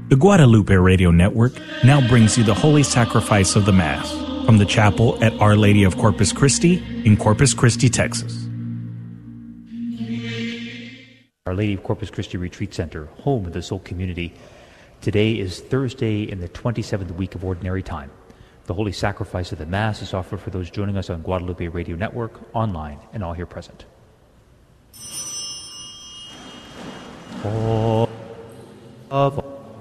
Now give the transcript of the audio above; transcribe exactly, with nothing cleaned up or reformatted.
The Guadalupe Radio Network now brings you the Holy Sacrifice of the Mass from the chapel at Our Lady of Corpus Christi in Corpus Christi, Texas. Our Lady of Corpus Christi Retreat Center, home of the Soul Community. Today is Thursday in the twenty-seventh week of Ordinary Time. The Holy Sacrifice of the Mass is offered for those joining us on Guadalupe Radio Network, online, and all here present. All of